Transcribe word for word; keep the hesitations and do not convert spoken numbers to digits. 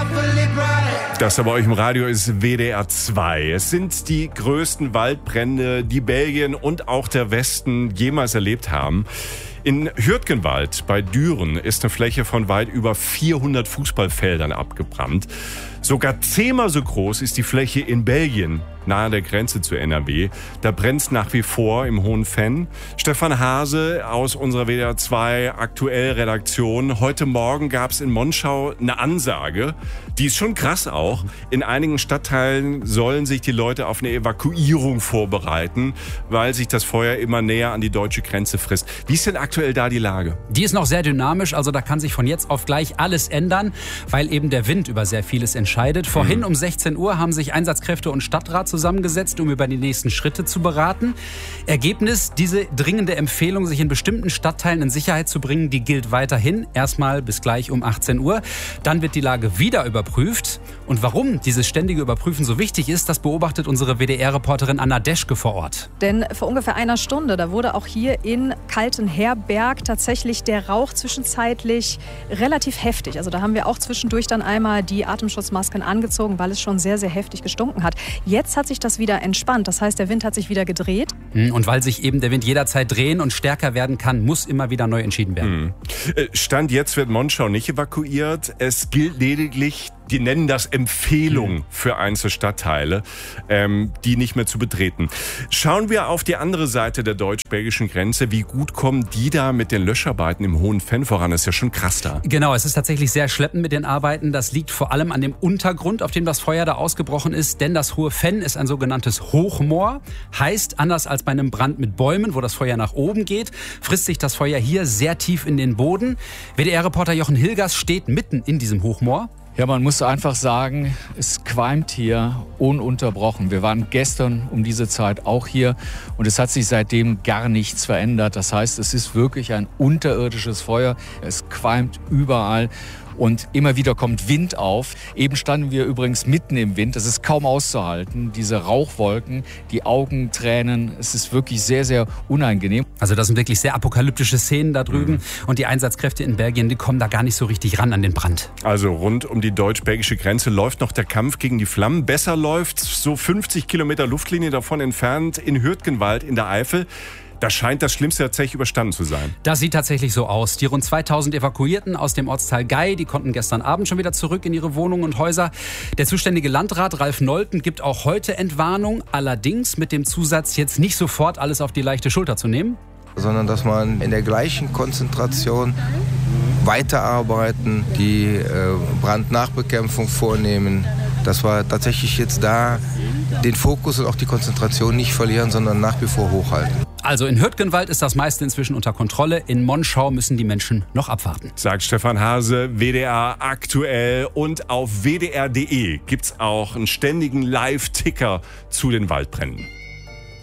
Das da bei euch im Radio ist W D R zwei. Es sind die größten Waldbrände, die Belgien und auch der Westen jemals erlebt haben. In Hürtgenwald bei Düren ist eine Fläche von weit über vierhundert Fußballfeldern abgebrannt. Sogar zehnmal so groß ist die Fläche in Belgien, nahe der Grenze zu N R W. Da brennt es nach wie vor im Hohen Venn. Stefan Hase aus unserer W D R zwei Aktuell-Redaktion. Heute Morgen gab es in Monschau eine Ansage. Die ist schon krass auch. In einigen Stadtteilen sollen sich die Leute auf eine Evakuierung vorbereiten, weil sich das Feuer immer näher an die deutsche Grenze frisst. Wie ist denn aktuell da die Lage? Die ist noch sehr dynamisch, also da kann sich von jetzt auf gleich alles ändern, weil eben der Wind über sehr vieles entscheidet. Vorhin mhm. um sechzehn Uhr haben sich Einsatzkräfte und Stadtrat zusammengesetzt, um über die nächsten Schritte zu beraten. Ergebnis, diese dringende Empfehlung, sich in bestimmten Stadtteilen in Sicherheit zu bringen, die gilt weiterhin. Erstmal bis gleich um achtzehn Uhr. Dann wird die Lage wieder überprüft. Und warum dieses ständige Überprüfen so wichtig ist, das beobachtet unsere W D R-Reporterin Anna Deschke vor Ort. Denn vor ungefähr einer Stunde, da wurde auch hier in Kaltenherberg tatsächlich der Rauch zwischenzeitlich relativ heftig. Also da haben wir auch zwischendurch dann einmal die Atemschutzmasken angezogen, weil es schon sehr, sehr heftig gestunken hat. Jetzt hat sich das wieder entspannt. Das heißt, der Wind hat sich wieder gedreht. Und weil sich eben der Wind jederzeit drehen und stärker werden kann, muss immer wieder neu entschieden werden. Stand jetzt wird Monschau nicht evakuiert. Es gilt lediglich, die nennen das Empfehlung für einzelne Stadtteile, ähm, die nicht mehr zu betreten. Schauen wir auf die andere Seite der deutsch-belgischen Grenze. Wie gut kommen die da mit den Löscharbeiten im Hohen Venn voran? Das ist ja schon krass da. Genau, es ist tatsächlich sehr schleppend mit den Arbeiten. Das liegt vor allem an dem Untergrund, auf dem das Feuer da ausgebrochen ist. Denn das Hohe Venn ist ein sogenanntes Hochmoor. Heißt, anders als bei einem Brand mit Bäumen, wo das Feuer nach oben geht, frisst sich das Feuer hier sehr tief in den Boden. W D R-Reporter Jochen Hilgers steht mitten in diesem Hochmoor. Ja, man muss einfach sagen, es qualmt hier ununterbrochen. Wir waren gestern um diese Zeit auch hier und es hat sich seitdem gar nichts verändert. Das heißt, es ist wirklich ein unterirdisches Feuer. Es qualmt überall. Und immer wieder kommt Wind auf. Eben standen wir übrigens mitten im Wind. Das ist kaum auszuhalten. Diese Rauchwolken, die Augentränen. Es ist wirklich sehr, sehr unangenehm. Also das sind wirklich sehr apokalyptische Szenen da drüben. Mhm. Und die Einsatzkräfte in Belgien, die kommen da gar nicht so richtig ran an den Brand. Also rund um die deutsch-belgische Grenze läuft noch der Kampf gegen die Flammen. Besser läuft so fünfzig Kilometer Luftlinie davon entfernt in Hürtgenwald in der Eifel. Da scheint das Schlimmste tatsächlich überstanden zu sein. Das sieht tatsächlich so aus. Die rund zweitausend Evakuierten aus dem Ortsteil Gei, die konnten gestern Abend schon wieder zurück in ihre Wohnungen und Häuser. Der zuständige Landrat Ralf Nolten gibt auch heute Entwarnung, allerdings mit dem Zusatz, jetzt nicht sofort alles auf die leichte Schulter zu nehmen. Sondern dass man in der gleichen Konzentration weiterarbeiten, die äh, Brandnachbekämpfung vornehmen, dass wir tatsächlich jetzt da den Fokus und auch die Konzentration nicht verlieren, sondern nach wie vor hochhalten. Also in Hürtgenwald ist das meiste inzwischen unter Kontrolle. In Monschau müssen die Menschen noch abwarten. Sagt Stefan Hase, W D R aktuell. Und auf W D R punkt de gibt's auch einen ständigen Live-Ticker zu den Waldbränden.